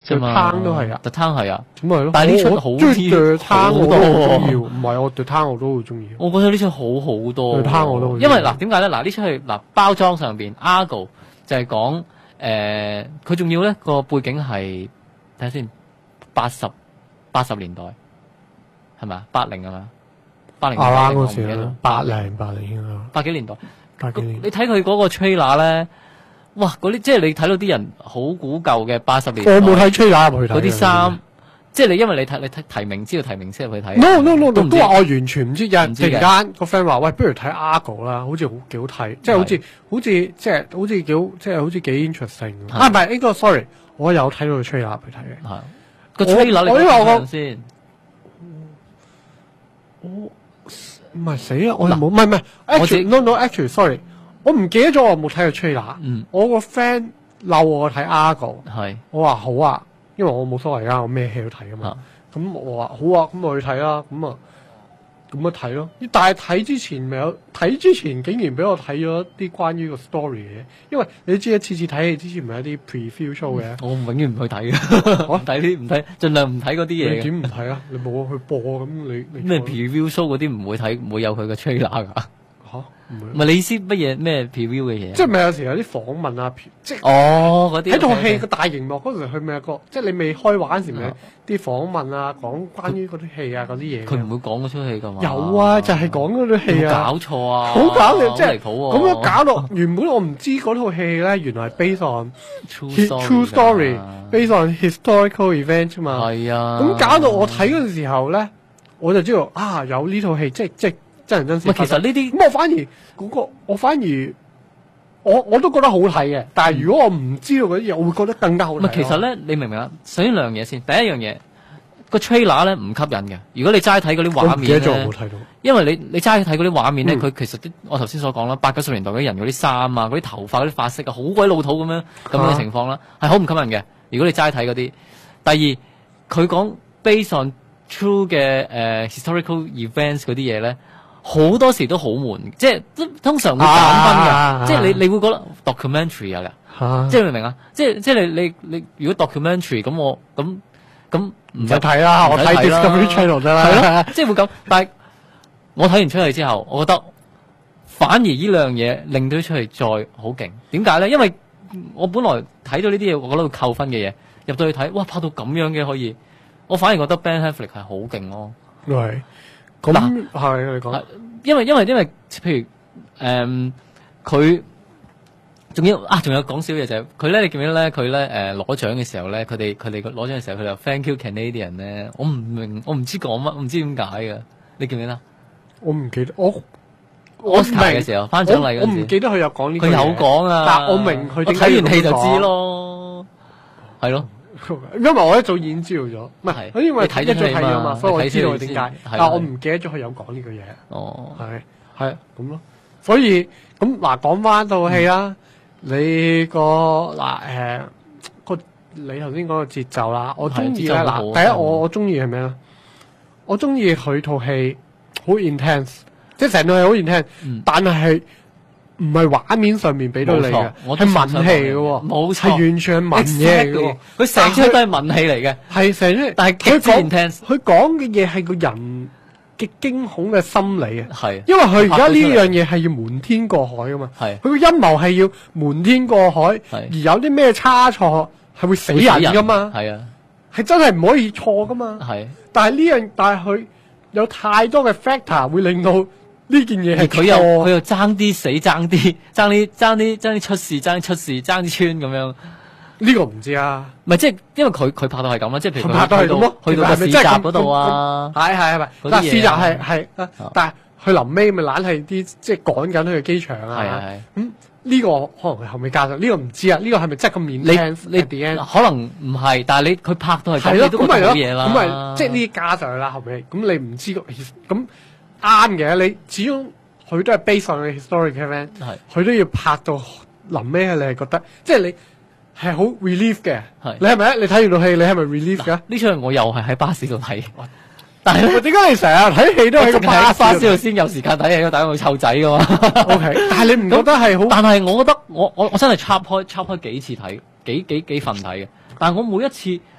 啫嘛。 攤都係啊， 特攤係啊。 咁咪咯。 但係呢出好啲， 攤我都好中意。唔係我對攤我都好中意。 我覺得呢出好好多。 對攤我都好。 因為嗱，點解咧？嗱，呢出係嗱包裝上邊 Argo 就係講佢仲要咧個背景係睇下先80年代係咪啊？80係嘛？80年代嗰時啦，80應該。 80幾年代。 80年。 你睇佢嗰個 trailer 咧，哇！嗰啲即係你睇到啲人好古舊嘅80年代。 我冇睇 trailer 入去睇。 嗰啲衫，即係你因為你睇提名知道提名先入去睇。 No， 都話我完全唔知。有人突然間個 friend 話：喂，不如睇 Argo 啦，好似幾好睇，即係好似幾 interesting。唔係呢個 sorry，我有睇到個 trailer 去睇嘅。 係個 trailer 你睇先。 我唔係死啊！我冇唔係 actually sorry， 我唔記得咗我冇睇過 trailer。我個 friend 嬲我睇 Argo， 我話好啊，因為我冇所謂啊，我咩戲都睇噶嘛。咁我話好啊，咁我去睇啦。咁啊睇咯。但係睇之前竟然俾我睇咗啲關於個 story 嘅嘢，因為你知次次睇戲之前唔係有啲 preview show 嘅。我永遠唔去睇嘅，唔睇，盡量唔睇嗰啲嘢。 你點唔睇啊？你冇去播咁你咩 preview show 嗰啲唔會睇，唔會有佢嘅 trailer 㗎。唔係你意思乜嘢咩 preview 嘅嘢？ 即係咪有時有啲訪問啊？即係嗰啲喺套戲個大熒幕嗰時，佢咪有個即係你未開畫嗰時咪啲訪問啊，講關於嗰啲戲啊嗰啲嘢。佢唔會講嗰出戲㗎嘛？ 有啊，就係講嗰啲戲啊。 搞錯啊！ 好搞笑，即係離譜喎。 咁樣搞到原本我唔知嗰套戲咧，原來係 based on true story，based on historical event 嘛。係啊。咁搞到我睇嗰陣時候咧，我就知道啊，有呢套戲，即係。真人真事。 其實呢啲咁我反而我都覺得好睇嘅，但係如果我唔知道嗰啲嘢，我會覺得更加好睇。 其實咧，你明唔明啊？首先兩樣嘢先，第一樣嘢個 trailer 咧唔吸引嘅。如果你齋睇嗰啲畫面咧， 我冇睇到。 因為你齋睇嗰啲畫面咧，佢其實我頭先所講啦，80、90年代嗰啲人嗰啲衫啊、嗰啲頭髮、嗰啲髮色啊，好鬼老土咁樣嘅情況啦，係好唔吸引嘅。如果你齋睇嗰啲，第二佢講 based on true 嘅historical events 嗰啲嘢咧。好多時都好悶，即係通常會減分嘅，即係你會覺得 documentary 啊，即係明唔明啊？即係你如果 documentary 咁我咁唔使睇啦，我睇 Discovery Channel 得啦，係咯，即係會咁。但係我睇完出嚟之後，我覺得反而呢兩樣嘢令到出嚟再好勁。點解咧？因為我本來睇到呢啲嘢，我覺得會扣分嘅嘢，入到去睇，哇，拍到咁樣嘅可以，我反而覺得 Ben Affleck 係好勁咯。係。咁係你講，因為譬如佢仲有講少嘢就係佢咧，你記唔記得咧？佢咧攞獎嘅時候咧，佢哋攞獎嘅時候，佢就 Thank you Canadian 咧，我唔明，我唔知講乜，我唔知點解嘅，你記唔記得？我唔記得，我Oscar嘅時候頒獎禮嗰陣時，我唔記得佢有講呢句嘢，佢有講啊，但我明佢點解睇完戲就知咯，係咯。因為我一早已經知道咗，唔係，因為睇咗睇咗嘛，所以我知道點解。但係我唔記得咗佢有講呢句嘢。哦，係咁咯。所以咁嗱，講翻套戲啦，你你頭先講個節奏啦，我中意咧嗱，第一我中意係咩咧？我中意佢套戲好 intense， 即係成套戲好 intense，但係唔係畫面上面俾到你嘅，係文戲嘅喎，冇錯，係完全係文嘢嚟嘅。佢成出都係文戲嚟嘅，係成出。但係佢講嘅嘢係個人嘅驚恐嘅心理啊，係。因為佢而家呢樣嘢係要瞞天過海噶嘛，係。佢個陰謀係要瞞天過海，而有啲咩差錯係會死人噶嘛，係啊，係真係唔可以錯噶嘛，係。但係佢有太多嘅 factor 會令到。呢件嘢係佢又爭啲死，爭啲出事，爭啲穿咁樣。呢個唔知啊，唔係即係因為佢拍到係咁啦，即係譬如佢拍到係咁咯，去到個市集嗰度啊，係，但市集係，但係佢臨尾咪懶係啲即係趕緊去機場啊，係。咁呢個可能佢後尾加上，呢個唔知啊，呢個係咪真係咁面？你可能唔係，但係佢拍到係咁，你都覺得好嘢啦。咁咪即係呢啲加上去啦，後尾咁你唔知咁。啱嘅，你始終佢都係 based on historic event， 佢都要拍到臨尾，你係覺得即係你係好 relief 嘅。你係咪你睇完套戲，你係咪 relief 㗎？呢場我又係喺巴士度睇，但係點解你成日睇戲都喺個巴士度先有時間睇戲？打我湊仔㗎嘛。OK， 但係你唔覺得係好？但係我覺得我真係插開幾次睇，幾份睇嘅。但係我每一次